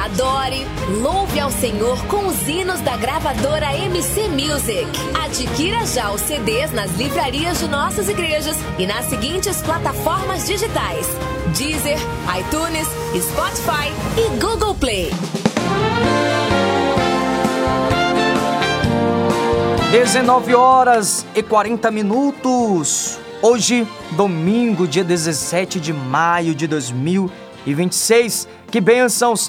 Adore, louve ao Senhor com os hinos da gravadora MC Music. Adquira já os CDs nas livrarias de nossas igrejas e nas seguintes plataformas digitais: Deezer, iTunes, Spotify e Google Play. 19h40. Hoje, domingo, dia 17 de maio de 2026. Que bênçãos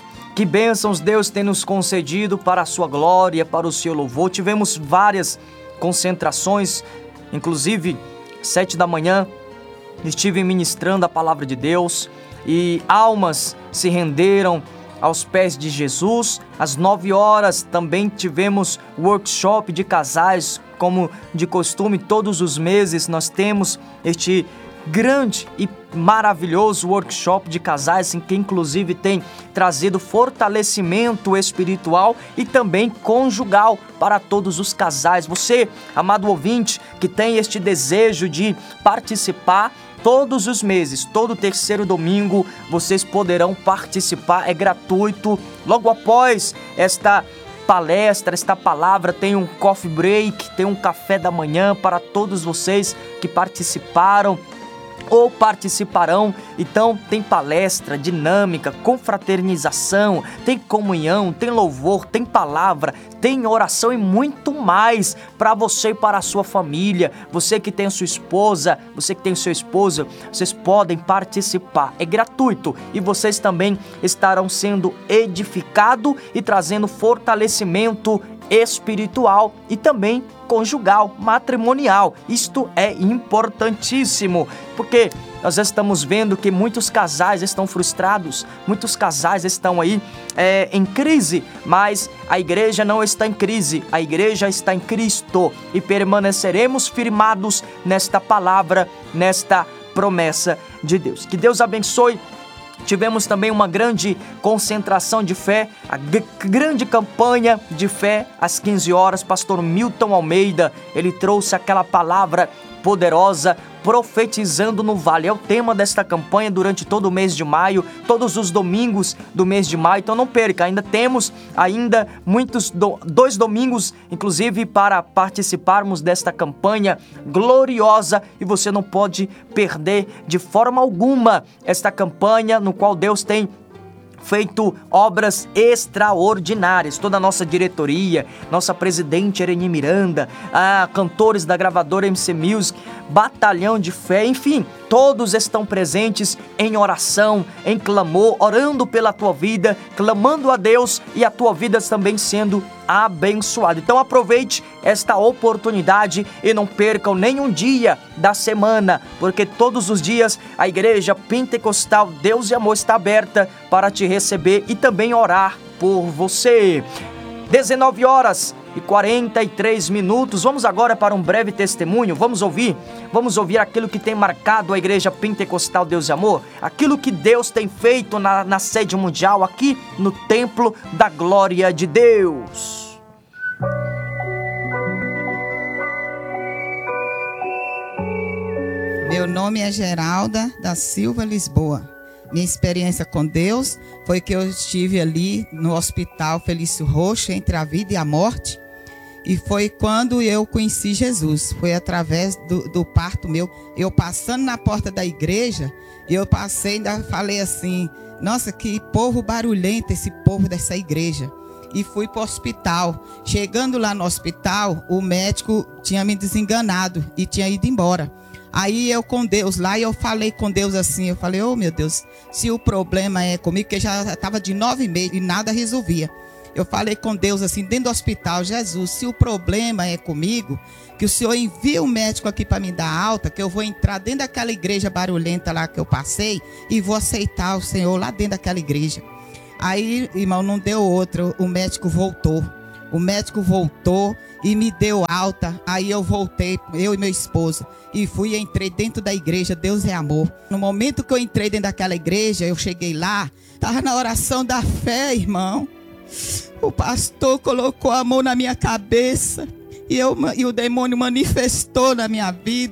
Deus tem nos concedido para a sua glória, para o seu louvor. Tivemos várias concentrações, inclusive 7 da manhã estive ministrando a palavra de Deus e almas se renderam aos pés de Jesus. Às 9 horas também tivemos workshop de casais, como de costume, todos os meses nós temos este grande e maravilhoso workshop de casais, em que inclusive tem trazido fortalecimento espiritual e também conjugal para todos os casais. Você, amado ouvinte, que tem este desejo de participar, todos os meses, todo terceiro domingo, vocês poderão participar, é gratuito. Logo após esta palestra, esta palavra, tem um coffee break, tem um café da manhã para todos vocês que participaram ou participarão. Então tem palestra dinâmica, confraternização, tem comunhão, tem louvor, tem palavra, tem oração e muito mais para você e para a sua família. Você que tem sua esposa, você que tem seu esposo, vocês podem participar, é gratuito e vocês também estarão sendo edificados e trazendo fortalecimento espiritual e também conjugal, matrimonial. Isto é importantíssimo, porque nós estamos vendo que muitos casais estão frustrados, muitos casais estão aí em crise, mas a igreja não está em crise, a igreja está em Cristo e permaneceremos firmados nesta palavra, nesta promessa de Deus. Que Deus abençoe. Tivemos também uma grande concentração de fé, a grande campanha de fé às 15 horas. Pastor Milton Almeida, ele trouxe aquela palavra poderosa, profetizando no vale. É o tema desta campanha durante todo o mês de maio, todos os domingos do mês de maio. Então não perca, ainda temos muitos 2 domingos, inclusive, para participarmos desta campanha gloriosa, e você não pode perder de forma alguma esta campanha, no qual Deus tem feito obras extraordinárias. Toda a nossa diretoria, nossa presidente Ereni Miranda, cantores da gravadora MC Music, batalhão de fé, enfim, todos estão presentes em oração, em clamor, orando pela tua vida, clamando a Deus e a tua vida também sendo abençoada. Então aproveite esta oportunidade e não percam nenhum dia da semana, porque todos os dias a Igreja Pentecostal Deus e Amor está aberta para te receber e também orar por você. 19h43. Vamos agora para um breve testemunho. Vamos ouvir aquilo que tem marcado a Igreja Pentecostal Deus e Amor, aquilo que Deus tem feito na sede mundial, aqui no Templo da Glória de Deus. Meu nome é Geralda da Silva Lisboa. Minha experiência com Deus foi que eu estive ali no Hospital Felício Rocha, entre a vida e a morte. E foi quando eu conheci Jesus. Foi através do parto meu. Eu passando na porta da igreja, eu passei e ainda falei assim: nossa, que povo barulhento esse povo dessa igreja. E fui para o hospital. Chegando lá no hospital, o médico tinha me desenganado e tinha ido embora. Aí eu com Deus lá, e eu falei com Deus assim, eu falei: oh meu Deus, se o problema é comigo, que já estava de 9 meses e nada resolvia. Eu falei com Deus assim, dentro do hospital: Jesus, se o problema é comigo, que o Senhor envia o médico aqui para me dar alta, que eu vou entrar dentro daquela igreja barulhenta lá que eu passei e vou aceitar o Senhor lá dentro daquela igreja. Aí, irmão, não deu outra, o médico voltou. O médico voltou e me deu alta. Aí eu voltei, eu e meu esposo, e fui e entrei dentro da igreja Deus é Amor. No momento que eu entrei dentro daquela igreja, eu cheguei lá, estava na oração da fé, irmão. O pastor colocou a mão na minha cabeça e o demônio manifestou na minha vida.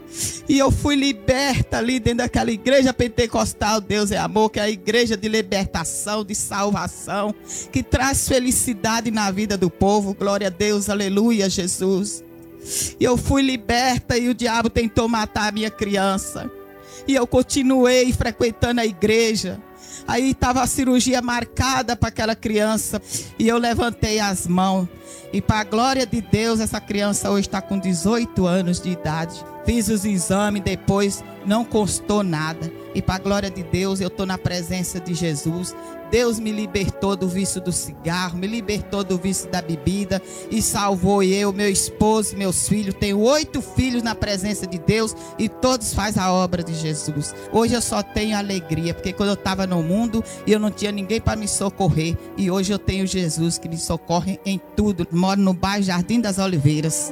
E eu fui liberta ali dentro daquela igreja pentecostal, Deus é Amor, que é a igreja de libertação, de salvação, que traz felicidade na vida do povo. Glória a Deus, aleluia, Jesus. E eu fui liberta e o diabo tentou matar a minha criança. E eu continuei frequentando a igreja. Aí estava a cirurgia marcada para aquela criança. E eu levantei as mãos. E para a glória de Deus, essa criança hoje está com 18 anos de idade. Fiz os exames, depois não constou nada. E para a glória de Deus, eu estou na presença de Jesus. Deus me libertou do vício do cigarro, me libertou do vício da bebida e salvou eu, meu esposo, meus filhos. Tenho 8 filhos na presença de Deus e todos fazem a obra de Jesus. Hoje eu só tenho alegria, porque quando eu estava no mundo e eu não tinha ninguém para me socorrer, e hoje eu tenho Jesus que me socorre em tudo. Moro no bairro Jardim das Oliveiras.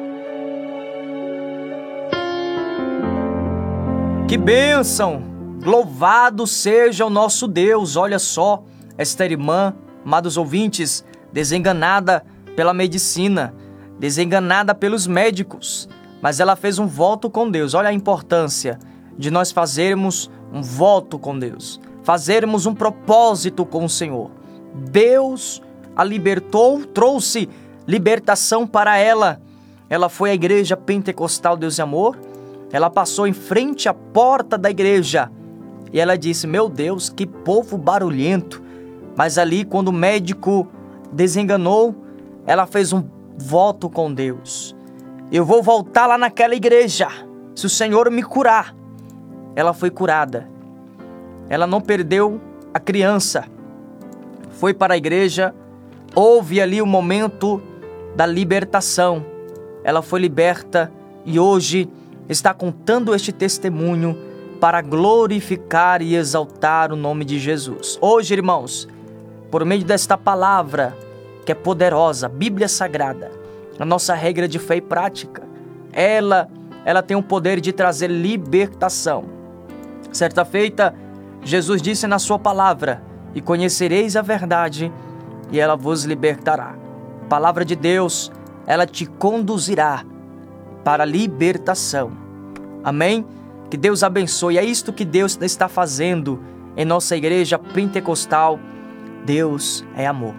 Que bênção! Louvado seja o nosso Deus! Olha só, esta irmã, amados ouvintes, desenganada pela medicina, desenganada pelos médicos, mas ela fez um voto com Deus. Olha a importância de nós fazermos um voto com Deus, fazermos um propósito com o Senhor. Deus a libertou, trouxe libertação para ela. Ela foi à igreja pentecostal Deus e Amor, ela passou em frente à porta da igreja e ela disse: meu Deus, que povo barulhento. Mas ali, quando o médico desenganou, ela fez um voto com Deus: eu vou voltar lá naquela igreja, se o Senhor me curar. Ela foi curada. Ela não perdeu a criança. Foi para a igreja, houve ali o momento da libertação. Ela foi liberta e hoje está contando este testemunho para glorificar e exaltar o nome de Jesus. Hoje, irmãos, por meio desta palavra que é poderosa, a Bíblia Sagrada, a nossa regra de fé e prática, ela tem o poder de trazer libertação. Certa feita, Jesus disse na sua palavra: e conhecereis a verdade, e ela vos libertará. A palavra de Deus, ela te conduzirá para a libertação. Amém? Que Deus abençoe. É isto que Deus está fazendo em nossa igreja pentecostal. Deus é amor.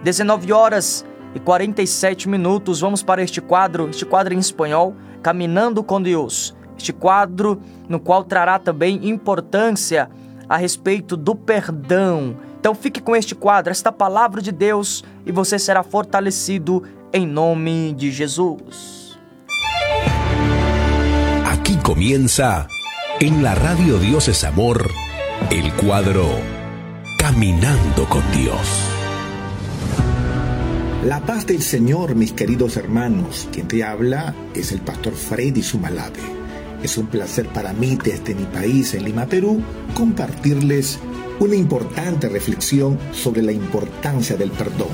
19h47. Vamos para este quadro em espanhol, Caminando com Deus. Este quadro no qual trará também importância a respeito do perdão. Então fique com este quadro, esta palavra de Deus, e você será fortalecido em nome de Jesus. Aquí comienza, en la radio Dios es Amor, el cuadro Caminando con Dios. La paz del Señor, mis queridos hermanos. Quien te habla es el pastor Freddy Sumalave. Es un placer para mí, desde mi país, en Lima, Perú, compartirles una importante reflexión sobre la importancia del perdón.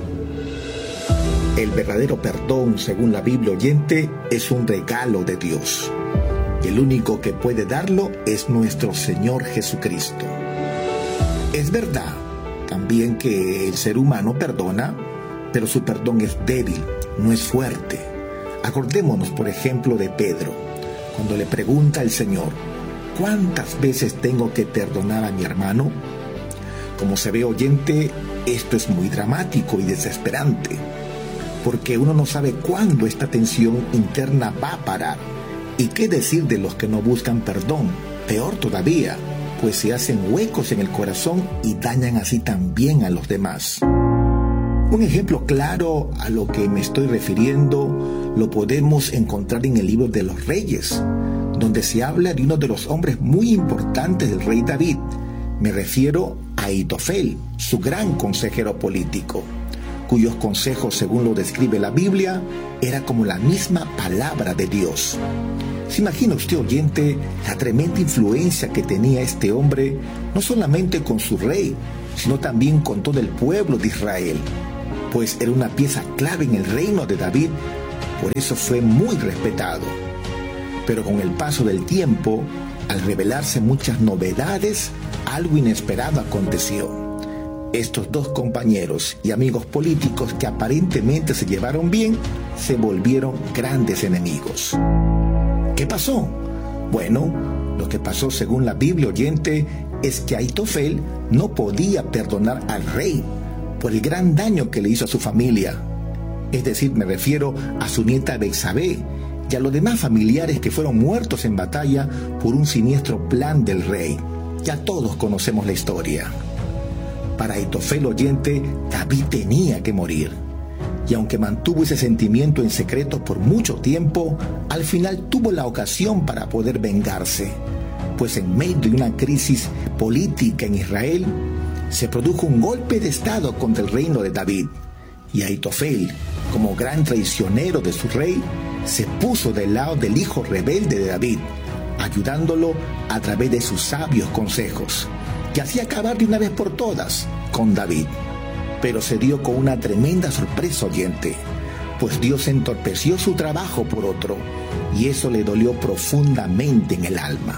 El verdadero perdón, según la Biblia oyente, es un regalo de Dios. El único que puede darlo es nuestro Señor Jesucristo. Es verdad también que el ser humano perdona, pero su perdón es débil, no es fuerte. Acordémonos, por ejemplo, de Pedro, cuando le pregunta al Señor: ¿cuántas veces tengo que perdonar a mi hermano? Como se ve, oyente, esto es muy dramático y desesperante, porque uno no sabe cuándo esta tensión interna va a parar. ¿Y qué decir de los que no buscan perdón? Peor todavía, pues se hacen huecos en el corazón y dañan así también a los demás. Un ejemplo claro a lo que me estoy refiriendo lo podemos encontrar en el libro de los Reyes, donde se habla de uno de los hombres muy importantes del rey David. Me refiero a Ahitofel, su gran consejero político, cuyos consejos, según lo describe la Biblia, era como la misma palabra de Dios. ¿Se imagina usted, oyente, la tremenda influencia que tenía este hombre, no solamente con su rey, sino también con todo el pueblo de Israel? Pues era una pieza clave en el reino de David, por eso fue muy respetado. Pero con el paso del tiempo, al revelarse muchas novedades, algo inesperado aconteció. Estos dos compañeros y amigos políticos que aparentemente se llevaron bien, se volvieron grandes enemigos. ¿Qué pasó? Bueno, lo que pasó según la Biblia, oyente, es que Ahitofel no podía perdonar al rey por el gran daño que le hizo a su familia. Es decir, me refiero a su nieta Betsabé y a los demás familiares que fueron muertos en batalla por un siniestro plan del rey. Ya todos conocemos la historia. Para Ahitofel, oyente, David tenía que morir. Y aunque mantuvo ese sentimiento en secreto por mucho tiempo, al final tuvo la ocasión para poder vengarse. Pues en medio de una crisis política en Israel, se produjo un golpe de estado contra el reino de David. Y Ahitofel, como gran traicionero de su rey, se puso del lado del hijo rebelde de David, ayudándolo a través de sus sabios consejos, y así acabar de una vez por todas con David. Pero se dio con una tremenda sorpresa, oyente, pues Dios entorpeció su trabajo por otro, y eso le dolió profundamente en el alma.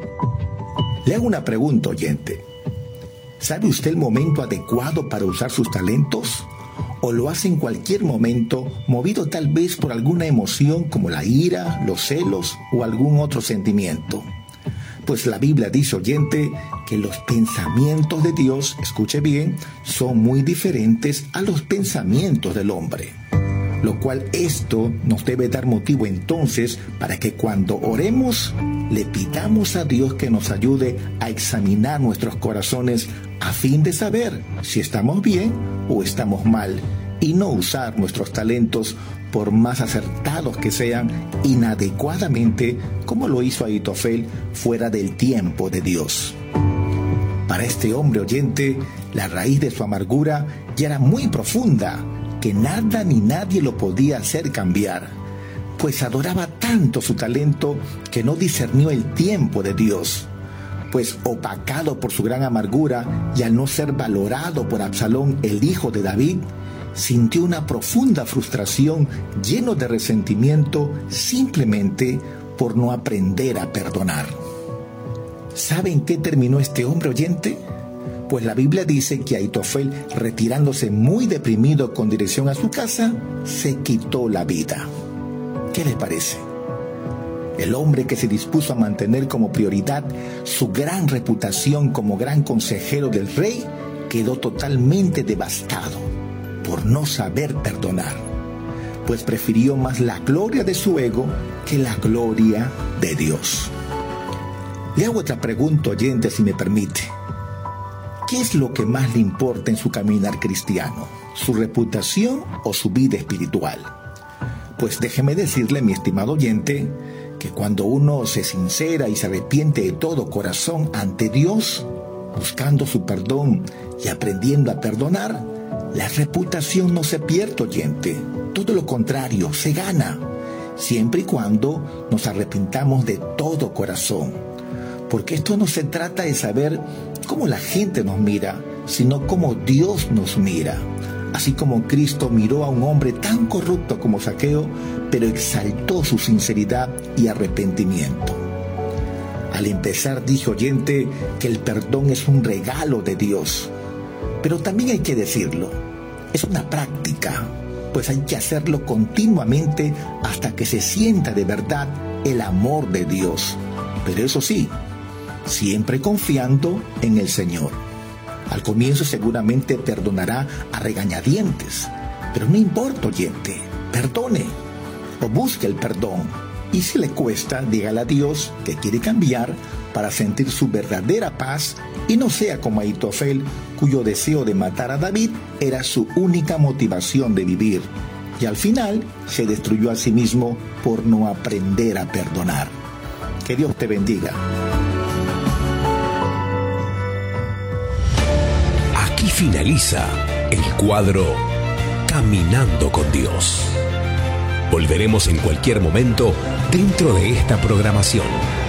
Le hago una pregunta, oyente. ¿Sabe usted el momento adecuado para usar sus talentos? ¿O lo hace en cualquier momento, movido tal vez por alguna emoción como la ira, los celos o algún otro sentimiento? Pues la Biblia dice, oyente, que los pensamientos de Dios, escuche bien, son muy diferentes a los pensamientos del hombre. Lo cual esto nos debe dar motivo entonces para que cuando oremos, le pidamos a Dios que nos ayude a examinar nuestros corazones a fin de saber si estamos bien o estamos mal, y no usar nuestros talentos, por más acertados que sean, inadecuadamente, como lo hizo Ahitofel, fuera del tiempo de Dios. Para este hombre, oyente, la raíz de su amargura ya era muy profunda, que nada ni nadie lo podía hacer cambiar, pues adoraba tanto su talento que no discernió el tiempo de Dios. Pues opacado por su gran amargura y al no ser valorado por Absalón, el hijo de David, sintió una profunda frustración, lleno de resentimiento, simplemente por no aprender a perdonar. ¿Sabe en qué terminó este hombre, oyente? Pues la Biblia dice que Ahitofel, retirándose muy deprimido con dirección a su casa, se quitó la vida. ¿Qué le parece? El hombre que se dispuso a mantener como prioridad su gran reputación como gran consejero del rey, quedó totalmente devastado por no saber perdonar, pues prefirió más la gloria de su ego que la gloria de Dios. Le hago otra pregunta, oyente, si me permite. ¿Qué es lo que más le importa en su caminar cristiano? ¿Su reputación o su vida espiritual? Pues déjeme decirle, mi estimado oyente, que cuando uno se sincera y se arrepiente de todo corazón ante Dios, buscando su perdón y aprendiendo a perdonar, la reputación no se pierde, oyente. Todo lo contrario, se gana, siempre y cuando nos arrepintamos de todo corazón. Porque esto no se trata de saber cómo la gente nos mira, sino cómo Dios nos mira. Así como Cristo miró a un hombre tan corrupto como Zaqueo, pero exaltó su sinceridad y arrepentimiento. Al empezar dije, oyente, que el perdón es un regalo de Dios. Pero también hay que decirlo, es una práctica, pues hay que hacerlo continuamente hasta que se sienta de verdad el amor de Dios. Pero eso sí, siempre confiando en el Señor. Al comienzo seguramente perdonará a regañadientes, pero no importa, oyente, perdone o busque el perdón. Y si le cuesta, dígale a Dios que quiere cambiar para sentir su verdadera paz y no sea como Ahitofel, cuyo deseo de matar a David era su única motivación de vivir. Y al final se destruyó a sí mismo por no aprender a perdonar. Que Dios te bendiga. Aquí finaliza el cuadro Caminando con Dios. Volveremos en cualquier momento dentro de esta programación.